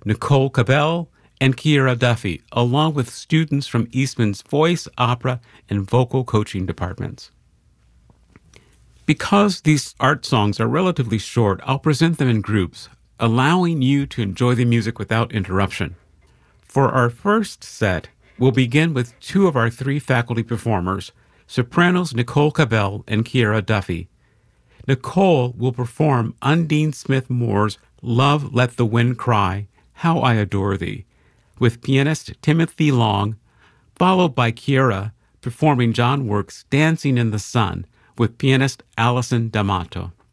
Nicole Cabell, and Kiera Duffy, along with students from Eastman's voice, opera, and vocal coaching departments. Because these art songs are relatively short, I'll present them in groups, allowing you to enjoy the music without interruption. For our first set, we'll begin with two of our three faculty performers, sopranos Nicole Cabell and Kiera Duffy. Nicole will perform Undine Smith Moore's Love Let the Wind Cry, How I Adore Thee, with pianist Timothy Long, followed by Kiera performing John Work's Dancing in the Sun with pianist Allison D'Amato.